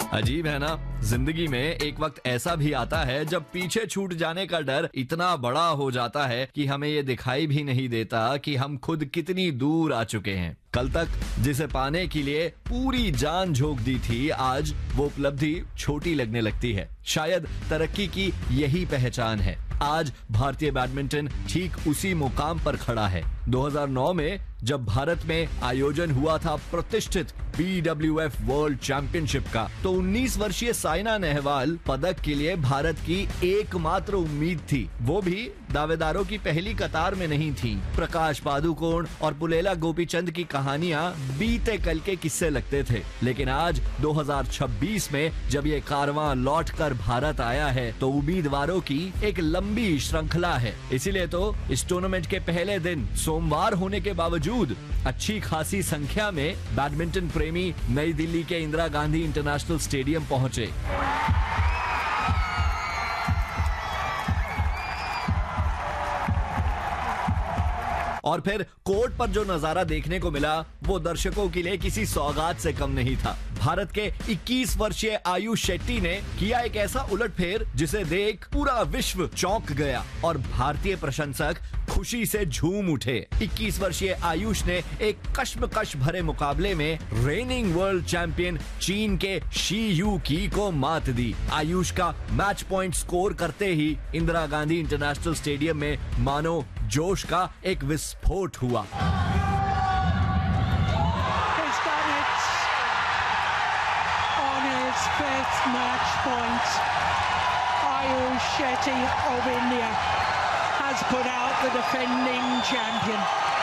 अजीब है ना, जिंदगी में एक वक्त ऐसा भी आता है जब पीछे छूट जाने का डर इतना बड़ा हो जाता है कि हमें ये दिखाई भी नहीं देता कि हम खुद कितनी दूर आ चुके हैं। कल तक जिसे पाने के लिए पूरी जान झोंक दी थी, आज वो उपलब्धि छोटी लगने लगती है। शायद तरक्की की यही पहचान है। आज भारतीय बैडमिंटन ठीक उसी मुकाम पर खड़ा है। 2009 में जब भारत में आयोजन हुआ था प्रतिष्ठित BWF वर्ल्ड चैंपियनशिप का, तो 19 वर्षीय साइना नेहवाल पदक के लिए भारत की एकमात्र उम्मीद थी। वो भी दावेदारों की पहली कतार में नहीं थी। प्रकाश पादुकोण और पुलेला गोपीचंद की कहानियां बीते कल के किस्से लगते थे, लेकिन आज 2026 में जब ये कारवां लौट कर भारत आया है तो उम्मीदवारों की एक लंबी श्रृंखला है। इसीलिए तो इस टूर्नामेंट के पहले दिन सोमवार होने के बावजूद अच्छी खासी संख्या में बैडमिंटन प्रेमी नई दिल्ली के इंदिरा गांधी इंटरनेशनल स्टेडियम पहुंचे। और फिर कोर्ट पर जो नजारा देखने को मिला वो दर्शकों के लिए किसी सौगात से कम नहीं था। भारत के 21 वर्षीय आयुष शेट्टी ने किया एक ऐसा उलटफेर जिसे देख पूरा विश्व चौंक गया और भारतीय प्रशंसक खुशी से झूम उठे। 21 वर्षीय आयुष ने एक कश्मकश भरे मुकाबले में रेनिंग वर्ल्ड चैंपियन चीन के शी यू की को मात दी। आयुष का मैच पॉइंट स्कोर करते ही इंदिरा गांधी इंटरनेशनल स्टेडियम में मानो जोश का एक विस्फोट हुआ। Fifth match point, Ayush Shetty of India has put out the defending champion,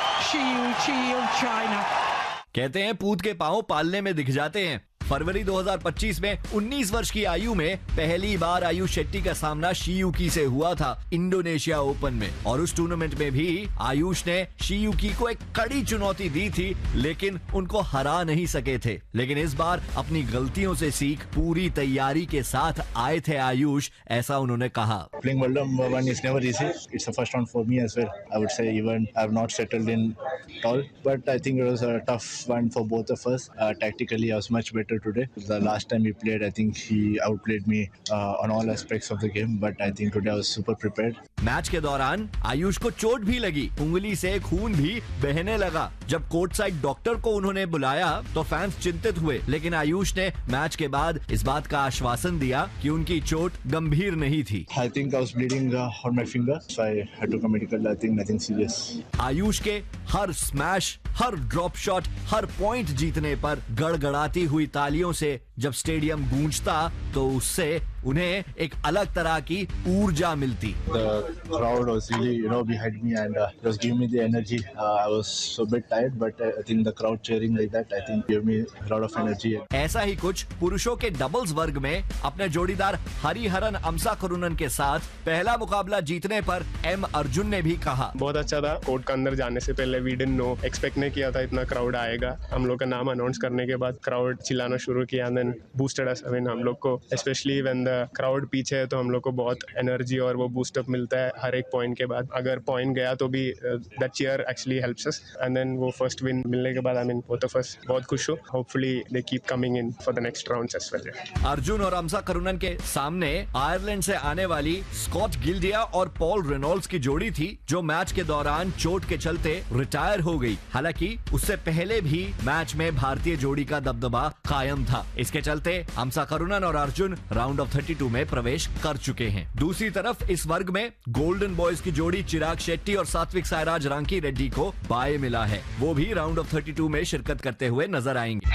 Xiu Qi of China. कहते हैं पूत के पांव पालने में दिख जाते हैं। फरवरी 2025 में 19 वर्ष की आयु में पहली बार आयुष शेट्टी का सामना शियुकी से हुआ था इंडोनेशिया ओपन में, और उस टूर्नामेंट में भी आयुष ने शियुकी को एक कड़ी चुनौती दी थी, लेकिन उनको हरा नहीं सके थे। लेकिन इस बार अपनी गलतियों से सीख पूरी तैयारी के साथ आए थे आयुष, ऐसा उन्होंने कहा। Playing World Number 1 is never easy. It's the first round for me as well. I would say even I have not settled in at all, but I think it was a tough one for both of us. Tactically, I was much better today. The last time we played, I think he outplayed me on all aspects of the game, but I think today I was super prepared. Match के दौरान आयुष को चोट भी लगी, उंगली से खून भी बहने लगा। जब कोर्ट साइड डॉक्टर को उन्होंने बुलाया तो फैंस चिंतित हुए, लेकिन आयुष ने मैच के बाद इस बात का आश्वासन दिया कि उनकी चोट गंभीर नहीं थी। I think I was bleeding on my finger, so I had to go medical. I think nothing serious. Ayush के हर स्मैश, हर ड्रॉप शॉट, हर पॉइंट जीतने पर गड़गड़ाती हुई तालियों से जब स्टेडियम गूंजता तो उससे उन्हें एक अलग तरह की ऊर्जा मिलती। The crowd was really, behind me and just giving me the energy. I was a bit tired, but I think the crowd cheering like that, I think gave me a lot of energy. ऐसा ही कुछ पुरुषों के doubles वर्ग में अपने जोड़ीदार हरिहरन अमसाकरुणन के साथ पहला मुकाबला जीतने पर एम अर्जुन ने भी कहा। बहुत अच्छा था। कोर्ट के अंदर जाने से पहले वी डिडंट नो, एक्सपेक्ट नहीं किया था इतना क्राउड आएगा। हम लोग का नाम अनाउंस करने के बाद क्राउड चिल्लाना शुरू किया, देन बूस्टेड अस। हम लोग को स्पेशली व्हेन द क्राउड पीछे है तो हम लोग को बहुत एनर्जी और वो बूस्टअप मिलता है हर एक पॉइंट के बाद। अगर पॉइंट गया तो भी that cheer actually helps us, and then वो फर्स्ट विन मिलने के बाद बोथ ऑफ अस बहुत खुश हो। Hopefully they keep coming in for the next rounds as well. Arjun और अमसाकरुणन के सामने आयरलैंड से आने वाली स्कॉट गिल्डिया और पॉल रेनॉल्ड्स की जोड़ी थी, जो मैच के दौरान चोट के चलते रिटायर हो गई। हालांकि उससे पहले भी मैच में भारतीय जोड़ी का दबदबा कायम था। इसके चलते अमसाकरुणन और अर्जुन राउंड ऑफ 32 में प्रवेश कर चुके हैं। दूसरी तरफ इस वर्ग में गोल्डन बॉयज की जोड़ी चिराग शेट्टी और सात्विक साईराज रांकी रेड्डी को बाय मिला है। वो भी राउंड ऑफ 32 में शिरकत करते हुए नजर आएंगे।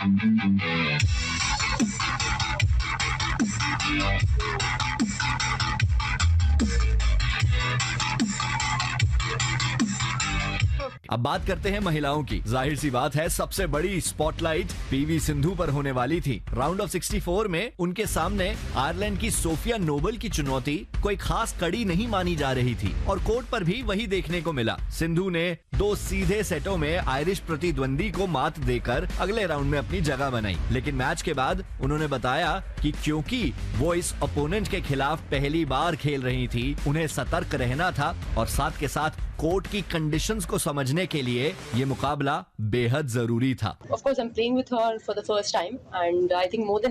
अब बात करते हैं महिलाओं की। जाहिर सी बात है सबसे बड़ी स्पॉटलाइट पीवी सिंधु पर होने वाली थी। राउंड ऑफ 64 में उनके सामने आयरलैंड की सोफिया नोबल की चुनौती कोई खास कड़ी नहीं मानी जा रही थी, और कोर्ट पर भी वही देखने को मिला। सिंधु ने 2 सीधे सेटों में आयरिश प्रतिद्वंदी को मात देकर अगले राउंड में अपनी जगह बनाई। लेकिन मैच के बाद उन्होंने बताया कि क्योंकि वो इस ओपोनेंट के खिलाफ पहली बार खेल रही थी, उन्हें सतर्क रहना था और साथ के साथ कोर्ट की कंडीशंस को समझने के लिए ये मुकाबला बेहद जरूरी था। Of course, I'm playing with her for the first time, and I think more than